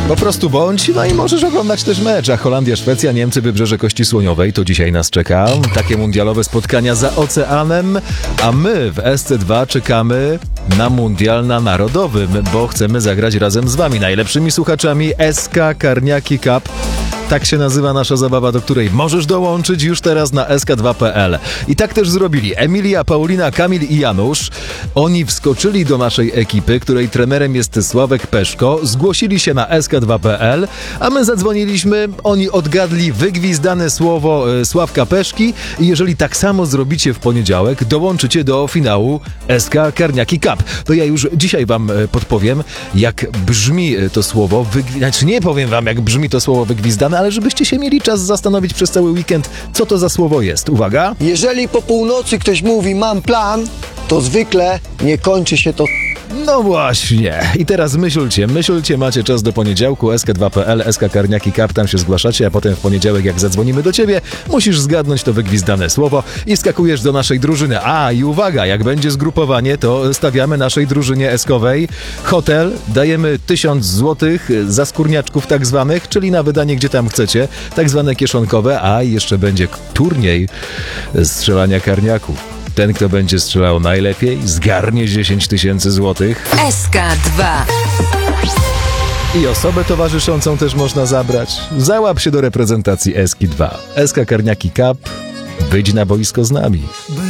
Po prostu bądź, no i możesz oglądać też mecz, a Holandia, Szwecja, Niemcy, Wybrzeże Kości Słoniowej, to dzisiaj nas czeka. Takie mundialowe spotkania za oceanem, a my w SC2 czekamy na mundial na narodowym, bo chcemy zagrać razem z wami, najlepszymi słuchaczami SK Karniaki Cup. Tak się nazywa nasza zabawa, do której możesz dołączyć już teraz na sk2.pl. I tak też zrobili Emilia, Paulina, Kamil i Janusz. Oni wskoczyli do naszej ekipy, której trenerem jest Sławek Peszko, zgłosili się na sk2.pl, a my zadzwoniliśmy, oni odgadli wygwizdane słowo Sławka Peszki i jeżeli tak samo zrobicie w poniedziałek, dołączycie do finału SK Karniaki Cup. To ja już dzisiaj wam podpowiem, jak brzmi to słowo, znaczy nie powiem wam, jak brzmi to słowo wygwizdane, ale żebyście się mieli czas zastanowić przez cały weekend, co to za słowo jest. Uwaga! Jeżeli po północy ktoś mówi mam plan, to zwykle nie kończy się to. No właśnie. I teraz myślcie, macie czas do poniedziałku, sk2.pl, SK Karniaki Cup, tam się zgłaszacie, a potem w poniedziałek, jak zadzwonimy do ciebie, musisz zgadnąć to wygwizdane słowo i skakujesz do naszej drużyny. A, i uwaga, jak będzie zgrupowanie, to stawiamy naszej drużynie eskowej hotel, dajemy 1000 złotych za skórniaczków tak zwanych, czyli na wydanie gdzie tam chcecie, tak zwane kieszonkowe, a jeszcze będzie turniej strzelania karniaków. Ten, kto będzie strzelał najlepiej, zgarnie 10 000 złotych. SK2. I osobę towarzyszącą też można zabrać. Załap się do reprezentacji SK2. SK Karniaki Cup. Wyjdź na boisko z nami.